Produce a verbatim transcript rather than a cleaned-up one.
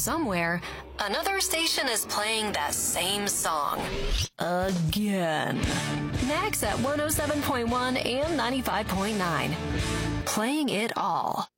somewhere, another station is playing that same song. Again. Next at one oh seven point one and ninety-five point nine. Playing it all.